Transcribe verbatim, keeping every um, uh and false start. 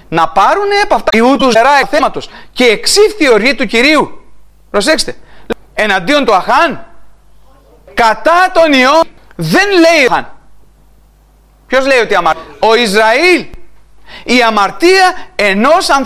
να πάρουν από αυτά Ιού του ζερά θέματος και εξήφθη η οργή του Κυρίου. Προσέξτε, εναντίον του Αχάν, κατά τον Ιώ, δεν λέει Αχάν. Ποιος λέει ότι αμαρτία? Ο Ισραήλ. Η αμαρτία ενός ανθρώπου